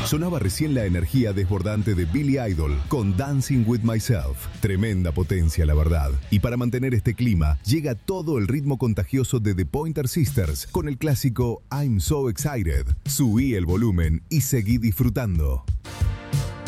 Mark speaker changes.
Speaker 1: Sonaba recién la energía desbordante de Billy Idol con Dancing With Myself. Tremenda potencia, la verdad. Y para mantener este clima, llega todo el ritmo contagioso de The Pointer Sisters con el clásico I'm So Excited. Subí el volumen y seguí disfrutando.